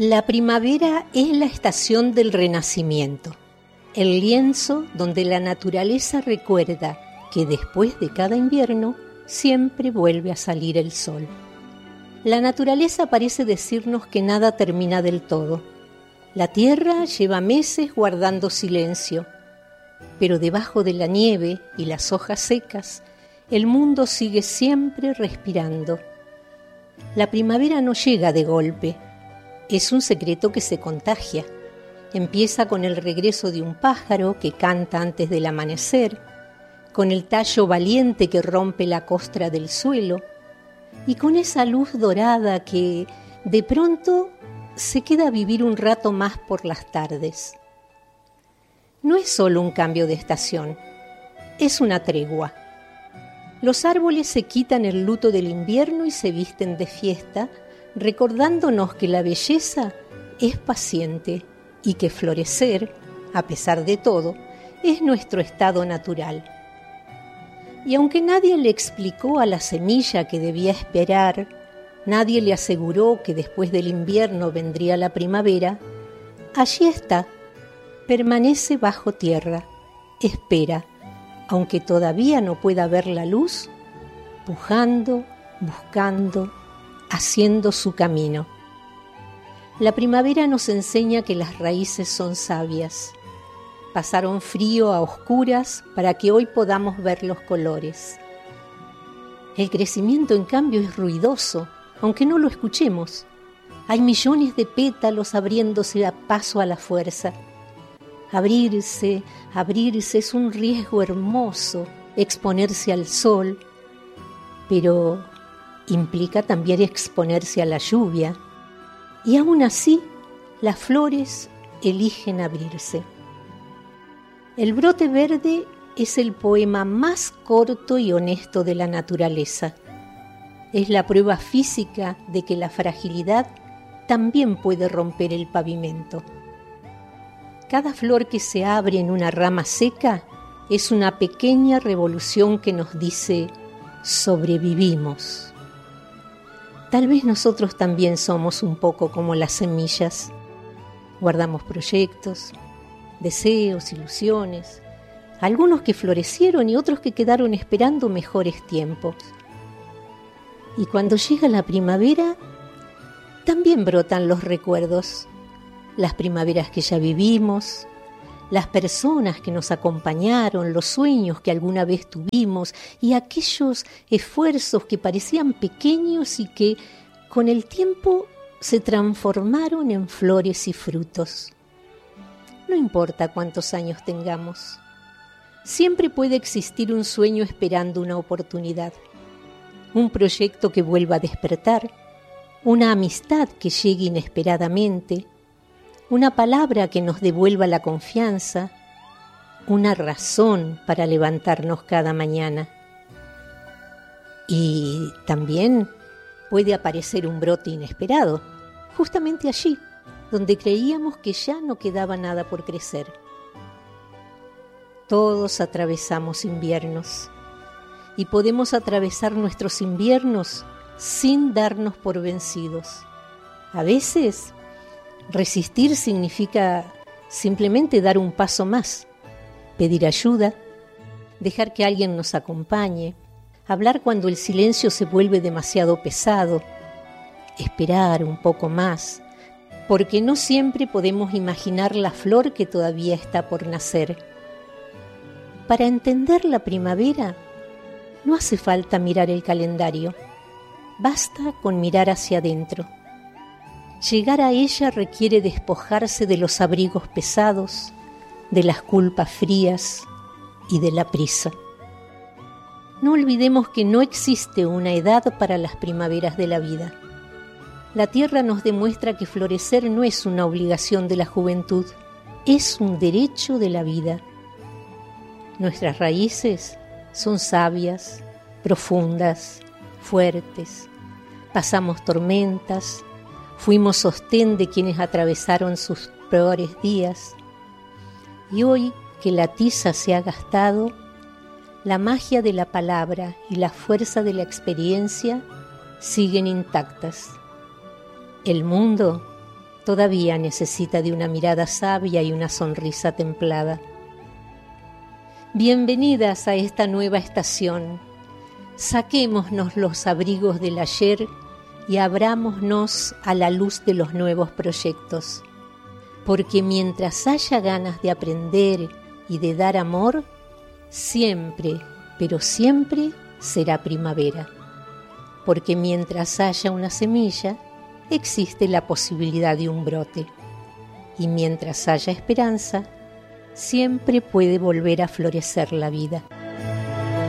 La primavera es la estación del renacimiento, el lienzo donde la naturaleza recuerda que después de cada invierno siempre vuelve a salir el sol. La naturaleza parece decirnos que nada termina del todo. La tierra lleva meses guardando silencio, pero debajo de la nieve y las hojas secas, el mundo sigue siempre respirando. La primavera no llega de golpe. Es un secreto que se contagia. Empieza con el regreso de un pájaro que canta antes del amanecer, con el tallo valiente que rompe la costra del suelo y con esa luz dorada que, de pronto, se queda a vivir un rato más por las tardes. No es solo un cambio de estación, es una tregua. Los árboles se quitan el luto del invierno y se visten de fiesta, recordándonos que la belleza es paciente y que florecer, a pesar de todo, es nuestro estado natural. Y aunque nadie le explicó a la semilla que debía esperar, nadie le aseguró que después del invierno vendría la primavera, allí está, permanece bajo tierra, espera, aunque todavía no pueda ver la luz, pujando, buscando, haciendo su camino. La primavera nos enseña que las raíces son sabias. Pasaron frío a oscuras para que hoy podamos ver los colores. El crecimiento, en cambio, es ruidoso, aunque no lo escuchemos. Hay millones de pétalos abriéndose a paso a la fuerza. Abrirse es un riesgo hermoso, exponerse al sol, pero implica también exponerse a la lluvia. Y aún así, las flores eligen abrirse. El brote verde es el poema más corto y honesto de la naturaleza. Es la prueba física de que la fragilidad también puede romper el pavimento. Cada flor que se abre en una rama seca es una pequeña revolución que nos dice: sobrevivimos. Tal vez nosotros también somos un poco como las semillas. Guardamos proyectos, deseos, ilusiones, algunos que florecieron y otros que quedaron esperando mejores tiempos. Y cuando llega la primavera, también brotan los recuerdos, las primaveras que ya vivimos, las personas que nos acompañaron, los sueños que alguna vez tuvimos y aquellos esfuerzos que parecían pequeños y que con el tiempo se transformaron en flores y frutos. No importa cuántos años tengamos, siempre puede existir un sueño esperando una oportunidad, un proyecto que vuelva a despertar, una amistad que llegue inesperadamente, una palabra que nos devuelva la confianza, una razón para levantarnos cada mañana. Y también puede aparecer un brote inesperado, justamente allí, donde creíamos que ya no quedaba nada por crecer. Todos atravesamos inviernos y podemos atravesar nuestros inviernos sin darnos por vencidos. A veces, resistir significa simplemente dar un paso más, pedir ayuda, dejar que alguien nos acompañe, hablar cuando el silencio se vuelve demasiado pesado, esperar un poco más, porque no siempre podemos imaginar la flor que todavía está por nacer. Para entender la primavera, no hace falta mirar el calendario, basta con mirar hacia adentro. Llegar a ella requiere despojarse de los abrigos pesados, de las culpas frías y de la prisa. No olvidemos que no existe una edad para las primaveras de la vida. La tierra nos demuestra que florecer no es una obligación de la juventud, es un derecho de la vida. Nuestras raíces son sabias, profundas, fuertes. Pasamos tormentas, fuimos sostén de quienes atravesaron sus peores días. Y hoy que la tiza se ha gastado, la magia de la palabra y la fuerza de la experiencia siguen intactas. El mundo todavía necesita de una mirada sabia y una sonrisa templada. Bienvenidas a esta nueva estación. Saquémonos los abrigos del ayer y abrámonos a la luz de los nuevos proyectos. Porque mientras haya ganas de aprender y de dar amor, siempre, pero siempre será primavera. Porque mientras haya una semilla, existe la posibilidad de un brote. Y mientras haya esperanza, siempre puede volver a florecer la vida.